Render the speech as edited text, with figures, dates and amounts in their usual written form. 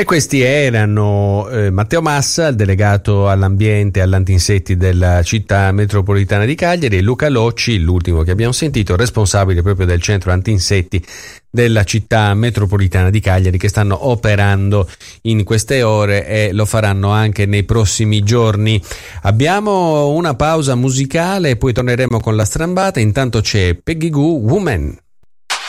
E questi erano Matteo Massa, il delegato all'ambiente e all'antinsetti della città metropolitana di Cagliari, e Luca Locci, l'ultimo che abbiamo sentito, responsabile proprio del centro antinsetti della città metropolitana di Cagliari, che stanno operando in queste ore e lo faranno anche nei prossimi giorni. Abbiamo una pausa musicale e poi torneremo con la strambata. Intanto c'è Peggy Gou, Woman.